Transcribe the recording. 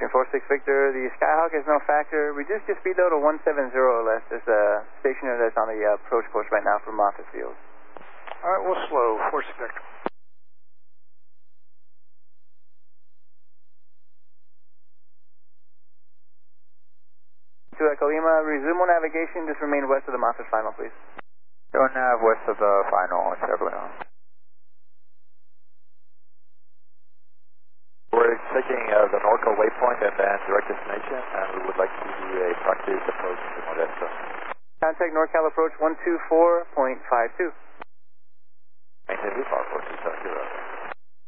46 Victor, the Skyhawk has no factor. Reduce your speed load to 170 or less. There's a stationer that's on the approach course right now from Moffett Field. All right, we'll slow. 46 Victor. To Echo Lima, resume navigation. Just remain west of the Moffett final, please. Go nav west of the final, Echo Lima. We're checking the Norco waypoint and then direct destination, and we would like to do a practice approach to Modesto. Contact NorCal approach 124.52. Maintain loop, approach.